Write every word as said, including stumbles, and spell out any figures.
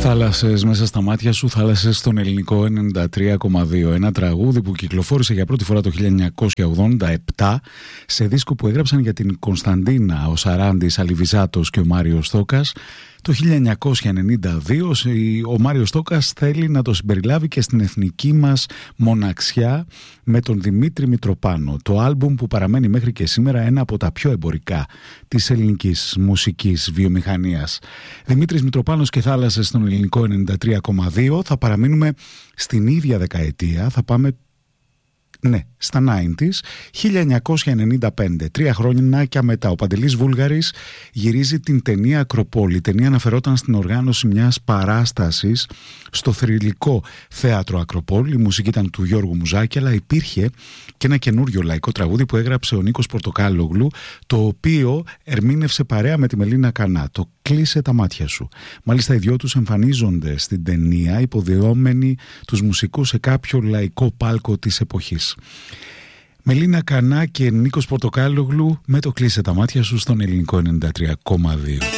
Θάλασσες μέσα στα μάτια σου, θάλασσες στον ελληνικό ενενήντα τρία κόμμα δύο. Ένα τραγούδι που κυκλοφόρησε για πρώτη φορά το χίλια εννιακόσια ογδόντα επτά σε δίσκο που έγραψαν για την Κωνσταντίνα ο Σαράντης Αλιβιζάτος και ο Μάριος Στόκας. Το χίλια εννιακόσια ενενήντα δύο ο Μάριος Στόκας θέλει να το συμπεριλάβει και στην εθνική μας μοναξιά με τον Δημήτρη Μητροπάνο. Το άλμπουμ που παραμένει μέχρι και σήμερα ένα από τα πιο εμπορικά της ελληνικής μουσικής βιομηχανίας. Δημήτρης Μητροπάνος και θάλασσες στον ελληνικό ενενήντα τρία κόμμα δύο. Θα παραμείνουμε στην ίδια δεκαετία, θα πάμε ναι, στα ενενήντα, χίλια εννιακόσια ενενήντα πέντε, τρία χρόνια μετά, ο Παντελής Βούλγαρης γυρίζει την ταινία Ακροπόλη. Η ταινία αναφερόταν στην οργάνωση μιας παράστασης στο θρυλικό θέατρο Ακροπόλη. Η μουσική ήταν του Γιώργου Μουζάκη, αλλά υπήρχε και ένα καινούριο λαϊκό τραγούδι που έγραψε ο Νίκος Πορτοκάλογλου, το οποίο ερμήνευσε παρέα με τη Μελίνα Κανά. Το «Κλείσε τα μάτια σου». Μάλιστα οι δυο τους εμφανίζονται στην ταινία υποδεόμενοι τους μουσικούς σε κάποιο λαϊκό πάλκο της εποχής. Μελίνα Κανά και Νίκος Πορτοκάλογλου με το «Κλείσε τα μάτια σου» στον ελληνικό ενενήντα τρία κόμμα δύο.